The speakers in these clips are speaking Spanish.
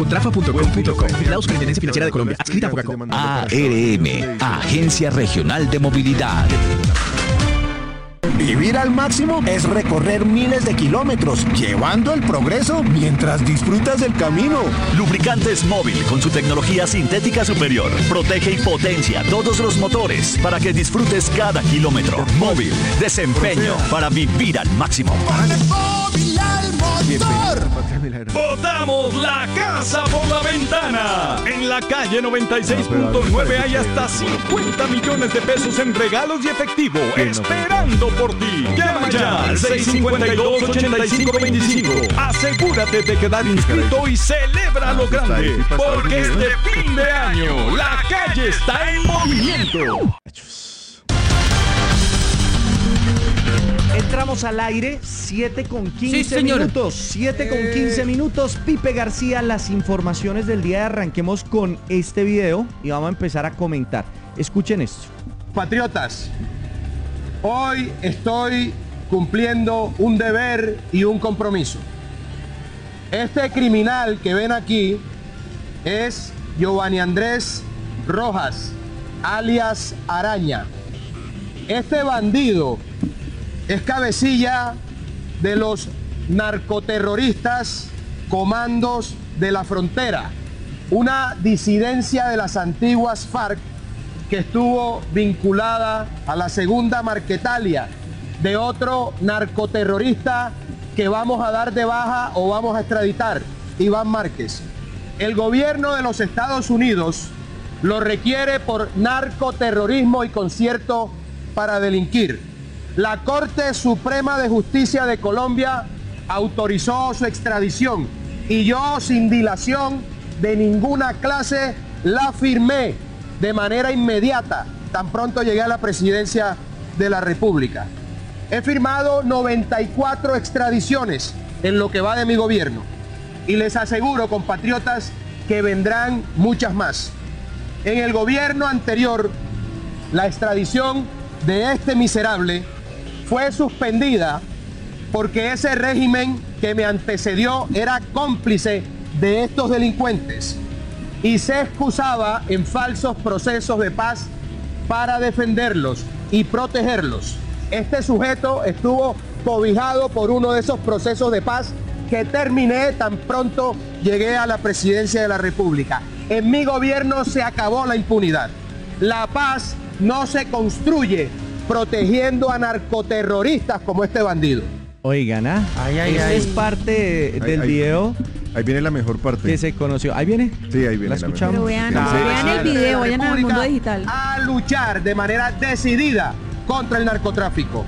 Trafa.com.co, la Superintendencia Financiera de Colombia, adscrita a Fogacom. ARM, Agencia Regional de Movilidad. Vivir al máximo es recorrer miles de kilómetros, llevando el progreso mientras disfrutas del camino. Lubricantes Móvil, con su tecnología sintética superior, protege y potencia todos los motores para que disfrutes cada kilómetro. Móvil, desempeño para vivir al máximo. ¡Móvil al motor! ¡Botamos la casa por la ventana! En la calle 96.9 hay hasta 50 millones de pesos en regalos y efectivo esperando por ti. Llama ya al 652-8525. Asegúrate de quedar inscrito y celebra lo grande, porque este fin de año la calle está en movimiento. Entramos al aire, 7:15 Sí, minutos. 7:15 minutos. Pipe García, las informaciones del día. Arranquemos con este video y vamos a empezar a comentar. Escuchen esto. Patriotas, hoy estoy cumpliendo un deber y un compromiso. Este criminal que ven aquí es Giovanni Andrés Rojas, alias Araña. Este bandido es cabecilla de los narcoterroristas Comandos de la Frontera, una disidencia de las antiguas FARC que estuvo vinculada a la segunda Marquetalia de otro narcoterrorista que vamos a dar de baja o vamos a extraditar, Iván Márquez. El gobierno de los Estados Unidos lo requiere por narcoterrorismo y concierto para delinquir. La Corte Suprema de Justicia de Colombia autorizó su extradición y yo, sin dilación de ninguna clase, la firmé de manera inmediata, tan pronto llegué a la presidencia de la República. He firmado 94 extradiciones en lo que va de mi gobierno y les aseguro, compatriotas, que vendrán muchas más. En el gobierno anterior, la extradición de este miserable fue suspendida porque ese régimen que me antecedió era cómplice de estos delincuentes y se excusaba en falsos procesos de paz para defenderlos y protegerlos. Este sujeto estuvo cobijado por uno de esos procesos de paz que terminé tan pronto llegué a la presidencia de la República. En mi gobierno se acabó la impunidad. La paz no se construye protegiendo a narcoterroristas como este bandido. Oigan, esta es parte del video. Ahí viene la mejor parte. Que se conoció. ¿Ahí viene? Sí, ahí viene. ¿La escuchamos? Pero vean el video, vayan al Mundo Digital. A luchar de manera decidida contra el narcotráfico.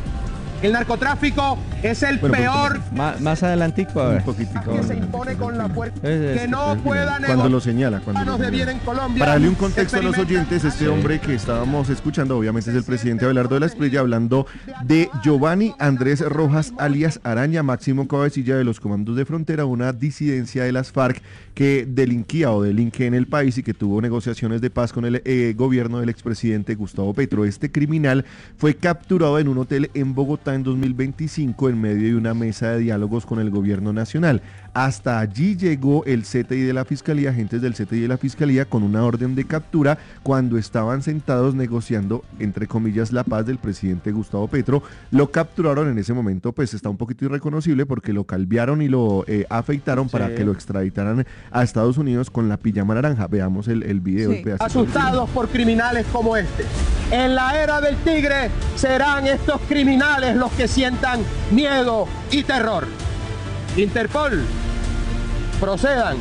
El narcotráfico es el peor. Más adelantico, a ver. Un poquitico. Que se impone con la fuerza. Que no pueda negociar. Cuando lo señala. Para darle un contexto a los oyentes, este hombre que estábamos escuchando, obviamente es el presidente Abelardo de la Espriella, hablando de Giovanni Andrés Rojas, alias Araña, máximo cabecilla de los Comandos de Frontera, una disidencia de las FARC que delinquía o delinque en el país y que tuvo negociaciones de paz con el gobierno del expresidente Gustavo Petro. Este criminal fue capturado en un hotel en Bogotá en 2025 en medio de una mesa de diálogos con el gobierno nacional. Hasta allí llegó el CTI de la Fiscalía, agentes del CTI de la Fiscalía, con una orden de captura cuando estaban sentados negociando, entre comillas, la paz del presidente Gustavo Petro. Lo capturaron en ese momento, pues está un poquito irreconocible porque lo calviaron y lo afeitaron para que lo extraditaran a Estados Unidos con la pijama naranja. Veamos el video. Sí. Asustados por criminales como este. En la era del tigre serán estos criminales los que sientan miedo y terror. Interpol, procedan.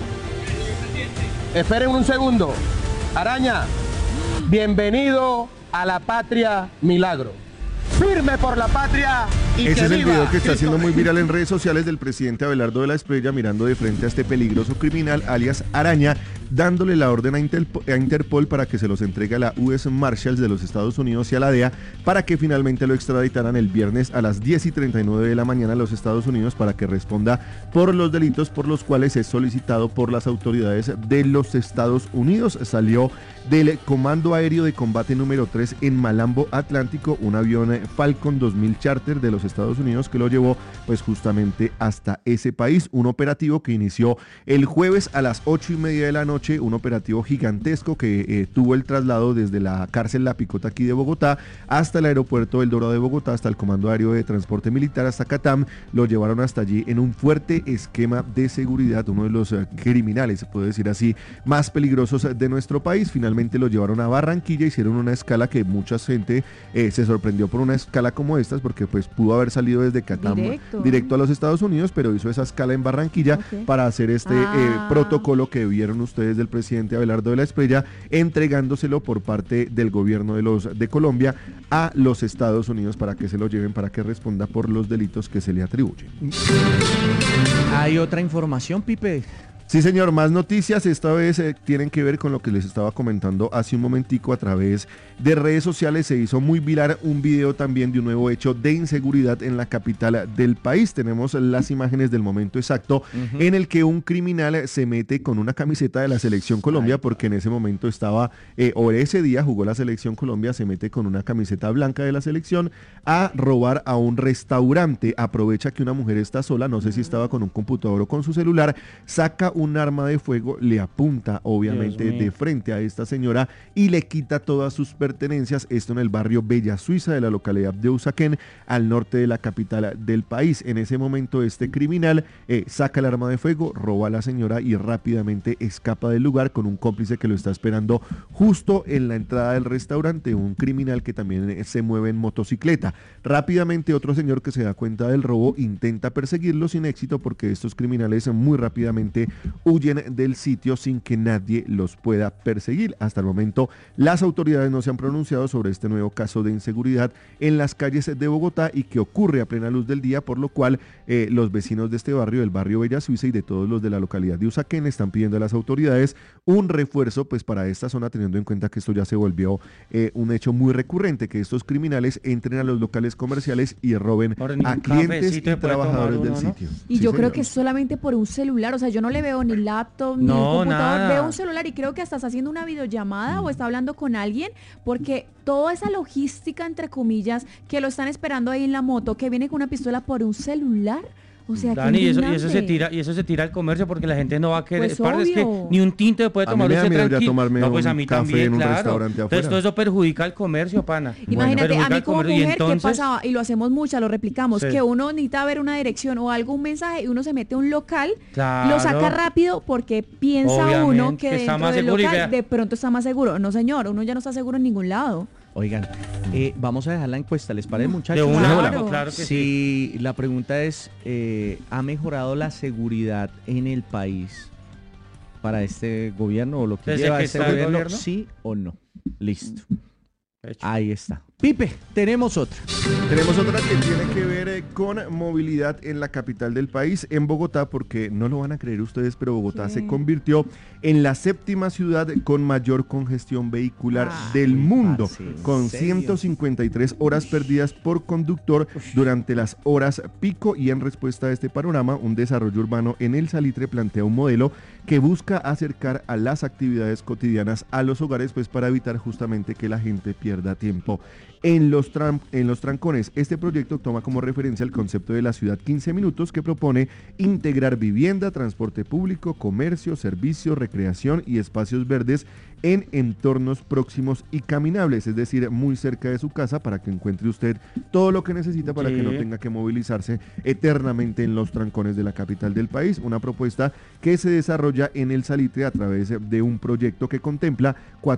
Esperen un segundo. Araña, bienvenido a la patria milagro. Firme por la patria y ese que es el viva video que está Cristo siendo muy Rey. viral en redes sociales del presidente Abelardo de la Espriella mirando de frente a este peligroso criminal, alias Araña, dándole la orden a Interpol para que se los entregue a la US Marshals de los Estados Unidos y a la DEA para que finalmente lo extraditaran el viernes a las 10:39 de la mañana a los Estados Unidos para que responda por los delitos por los cuales es solicitado por las autoridades de los Estados Unidos. Salió del Comando Aéreo de Combate número 3 en Malambo, Atlántico, un avión Falcon 2000 Charter de los Estados Unidos que lo llevó pues justamente hasta ese país. Un operativo que inició el jueves a las 8:30 de la noche, un operativo gigantesco que tuvo el traslado desde la cárcel La Picota aquí de Bogotá hasta el aeropuerto El Dorado de Bogotá, hasta el Comando Aéreo de Transporte Militar, hasta Catam. Lo llevaron hasta allí en un fuerte esquema de seguridad, uno de los criminales, se puede decir así, más peligrosos de nuestro país. Finalmente lo llevaron a Barranquilla, hicieron una escala que mucha gente se sorprendió por una escala como estas, porque pues pudo haber salido desde Catam directo a los Estados Unidos, pero hizo esa escala en Barranquilla para hacer este protocolo que vieron ustedes del presidente Abelardo de la Espriella, entregándoselo por parte del gobierno de Colombia a los Estados Unidos para que se lo lleven, para que responda por los delitos que se le atribuyen. ¿Hay otra información, Pipe? Sí, señor, más noticias, esta vez tienen que ver con lo que les estaba comentando hace un momentico. A través de redes sociales se hizo muy viral un video también de un nuevo hecho de inseguridad en la capital del país. Tenemos las imágenes del momento exacto en el que un criminal se mete con una camiseta de la Selección Colombia, porque en ese momento estaba, o ese día jugó la Selección Colombia, se mete con una camiseta blanca de la selección a robar a un restaurante. Aprovecha que una mujer está sola, no sé si estaba con un computador o con su celular, saca un arma de fuego, le apunta obviamente de frente a esta señora y le quita todas sus pertenencias. Esto en el barrio Bella Suiza de la localidad de Usaquén, al norte de la capital del país. En ese momento este criminal saca el arma de fuego, roba a la señora y rápidamente escapa del lugar con un cómplice que lo está esperando justo en la entrada del restaurante, un criminal que también se mueve en motocicleta. Rápidamente otro señor que se da cuenta del robo intenta perseguirlo sin éxito, porque estos criminales muy rápidamente huyen del sitio sin que nadie los pueda perseguir. Hasta el momento las autoridades no se han pronunciado sobre este nuevo caso de inseguridad en las calles de Bogotá y que ocurre a plena luz del día, por lo cual los vecinos de este barrio, del barrio Bella Suiza y de todos los de la localidad de Usaquén, están pidiendo a las autoridades un refuerzo pues para esta zona, teniendo en cuenta que esto ya se volvió un hecho muy recurrente, que estos criminales entren a los locales comerciales y roben a clientes y trabajadores del sitio. Y sí, yo creo que es solamente por un celular, o sea, yo no le veo ni laptop, ni computador, nada. Veo un celular y creo que hasta está haciendo una videollamada o está hablando con alguien, porque toda esa logística, entre comillas, que lo están esperando ahí en la moto, que viene con una pistola por un celular. O sea, Dani, y eso se tira al comercio, porque la gente no va a querer. Pues es que ni un tinte puede tomar usted tranquilo. No, pues a mí también, claro. Entonces todo eso perjudica al comercio, pana. Imagínate, a mí como mujer, ¿qué pasaba? Y lo hacemos mucho, lo replicamos, que uno necesita ver una dirección o algo, un mensaje, y uno se mete a un local, lo saca rápido porque piensa uno que dentro del local de pronto está más seguro. No, señor, uno ya no está seguro en ningún lado. Oigan, vamos a dejar la encuesta, ¿les parece, muchachos? De una, claro que sí. La pregunta es, ¿ha mejorado la seguridad en el país para este gobierno o lo que lleva este gobierno? ¿Sí o no? Listo. Hecho. Ahí está. Pipe, tenemos otra. Tenemos otra que tiene que ver con movilidad en la capital del país, en Bogotá, porque no lo van a creer ustedes, pero Bogotá se convirtió en la 7ª ciudad con mayor congestión vehicular del mundo, con 153 horas perdidas por conductor durante las horas pico. Y en respuesta a este panorama, un desarrollo urbano en El Salitre plantea un modelo que busca acercar a las actividades cotidianas a los hogares, pues para evitar justamente que la gente pierda tiempo en los trancones. Este proyecto toma como referencia el concepto de la ciudad 15 minutos, que propone integrar vivienda, transporte público, comercio, servicios, recreación y espacios verdes en entornos próximos y caminables, es decir, muy cerca de su casa, para que encuentre usted todo lo que necesita para que no tenga que movilizarse eternamente en los trancones de la capital del país. Una propuesta que se desarrolla en El Salitre a través de un proyecto que contempla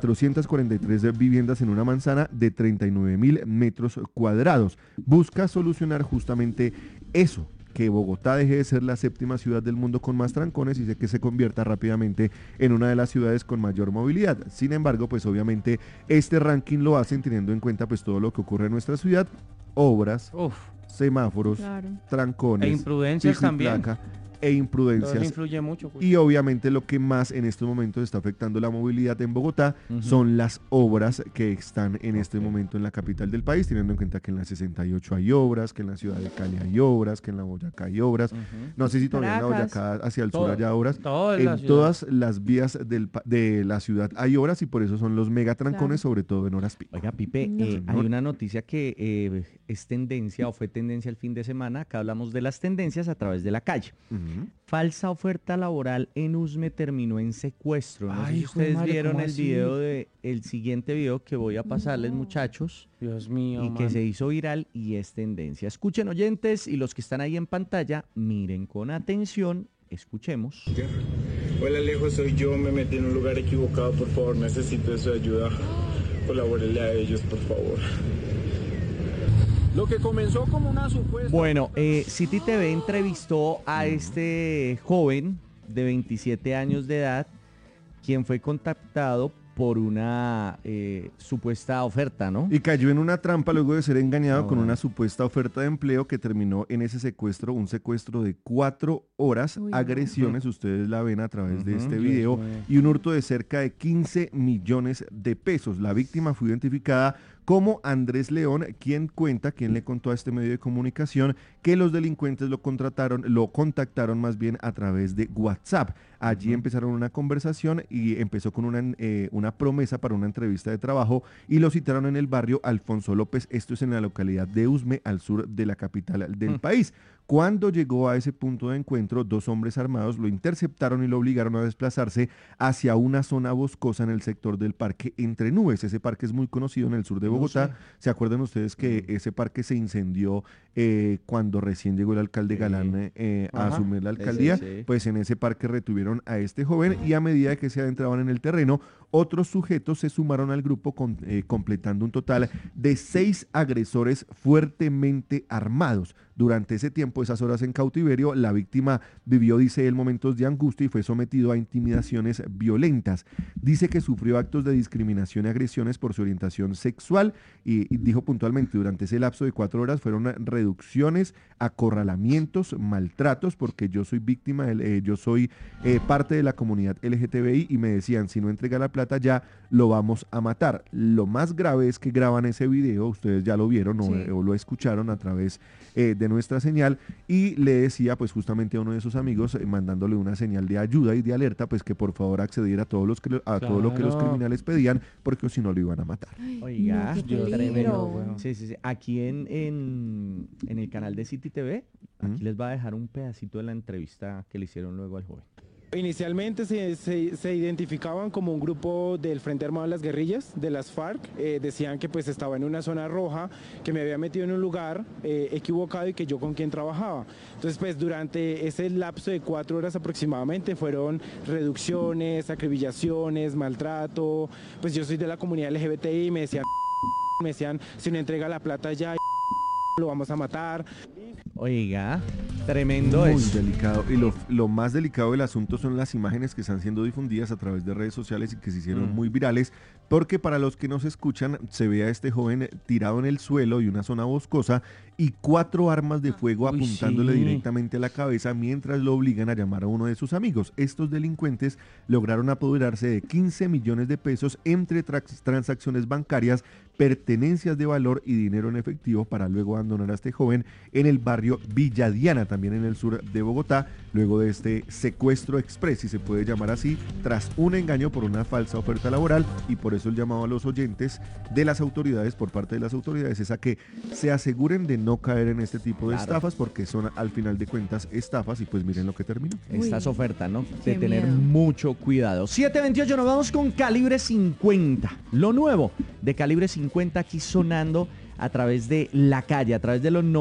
443 viviendas en una manzana de 39.000 metros cuadrados. Busca solucionar justamente eso, que Bogotá deje de ser la 7ª ciudad del mundo con más trancones y que se convierta rápidamente en una de las ciudades con mayor movilidad. Sin embargo, pues obviamente este ranking lo hacen teniendo en cuenta pues todo lo que ocurre en nuestra ciudad, obras, semáforos, trancones, e imprudencias también. e imprudencias. Todo influye mucho. Y obviamente lo que más en estos momentos está afectando la movilidad en Bogotá son las obras que están en este momento en la capital del país, teniendo en cuenta que en la 68 hay obras, que en la ciudad de Cali hay obras, que en la Boyacá hay obras. No sé si todavía en la Boyacá hacia el sur haya obras. En todas las vías de la ciudad hay obras y por eso son los megatrancones, sobre todo en horas pico. Oiga, Pipe, hay una noticia que es tendencia o fue tendencia el fin de semana. Acá hablamos de las tendencias a través de la calle. Falsa oferta laboral en Usme terminó en secuestro. No sé si ustedes vieron el video el siguiente video que voy a pasarles, muchachos. Dios mío, y que se hizo viral y es tendencia. Escuchen, oyentes, y los que están ahí en pantalla, miren con atención, escuchemos. Hola, Alejo, soy yo, me metí en un lugar equivocado, por favor, necesito su ayuda. Colabórele a ellos, por favor. Lo que comenzó como una supuesta... Bueno, City TV entrevistó a este joven de 27 años de edad, quien fue contactado por una supuesta oferta, ¿no? Y cayó en una trampa luego de ser engañado con una supuesta oferta de empleo que terminó en ese secuestro, un secuestro de 4 horas, agresiones, ustedes la ven a través de este video, y un hurto de cerca de 15 millones de pesos. La víctima fue identificada como Andrés León, quien le contó a este medio de comunicación que los delincuentes lo contactaron más bien a través de WhatsApp. Allí empezaron una conversación y empezó con una promesa para una entrevista de trabajo y lo citaron en el barrio Alfonso López, esto es en la localidad de Usme, al sur de la capital del país. Cuando llegó a ese punto de encuentro, 2 hombres armados lo interceptaron y lo obligaron a desplazarse hacia una zona boscosa en el sector del Parque Entre Nubes. Ese parque es muy conocido en el sur de Bogotá. ¿Se acuerdan ustedes que ese parque se incendió cuando recién llegó el alcalde Galán a asumir la alcaldía? Pues en ese parque retuvieron a este joven y a medida que se adentraban en el terreno, otros sujetos se sumaron al grupo completando un total de 6 agresores fuertemente armados. Durante ese tiempo, esas horas en cautiverio, la víctima vivió, dice él, momentos de angustia y fue sometido a intimidaciones violentas. Dice que sufrió actos de discriminación y agresiones por su orientación sexual y dijo puntualmente, durante ese lapso de 4 horas fueron reducciones, acorralamientos, maltratos, porque yo soy víctima, yo soy parte de la comunidad LGTBI y me decían, si no entrega la plata ya lo vamos a matar. Lo más grave es que graban ese video, ustedes ya lo vieron o lo escucharon a través de nuestra señal y le decía pues justamente a uno de sus amigos mandándole una señal de ayuda y de alerta pues que por favor accediera a todo lo que los criminales pedían porque si no lo iban a matar. Oiga, sí. Aquí en el canal de City TV, aquí les va a dejar un pedacito de la entrevista que le hicieron luego al joven. Inicialmente se identificaban como un grupo del Frente Armado de las Guerrillas, de las FARC. Decían que pues estaba en una zona roja, que me había metido en un lugar equivocado y que yo con quien trabajaba. Entonces pues durante ese lapso de 4 horas aproximadamente fueron reducciones, acribillaciones, maltrato. Pues yo soy de la comunidad LGBTI y me decían si no entrega la plata ya lo vamos a matar. Oiga, tremendo muy delicado. Y lo más delicado del asunto son las imágenes que están siendo difundidas a través de redes sociales y que se hicieron muy virales, porque para los que nos escuchan, se ve a este joven tirado en el suelo de una zona boscosa y 4 armas de fuego apuntándole directamente a la cabeza mientras lo obligan a llamar a uno de sus amigos. Estos delincuentes lograron apoderarse de 15 millones de pesos entre transacciones bancarias, pertenencias de valor y dinero en efectivo para luego abandonar a este joven en el barrio Villa Diana, también en el sur de Bogotá, luego de este secuestro express, si se puede llamar así, tras un engaño por una falsa oferta laboral. Y por eso el llamado a los oyentes de las autoridades, por parte de las autoridades, es a que se aseguren de no caer en este tipo de estafas, porque son al final de cuentas estafas y pues miren lo que terminó. Estas ofertas, ¿no? De tener mucho cuidado. 7:28, nos vamos con Calibre 50. Lo nuevo de Calibre 50 aquí sonando a través de la calle, a través de los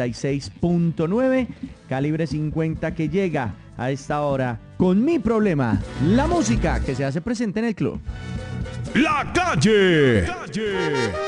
96.9. Calibre 50 que llega a esta hora con Mi Problema, la música que se hace presente en el club. La calle.